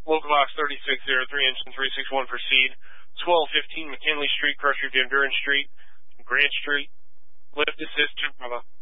Localbox 3603, engine 361, proceed. 1215 McKinley Street, cross Van Buren Street, Grant Street. Lift assist, Bravo.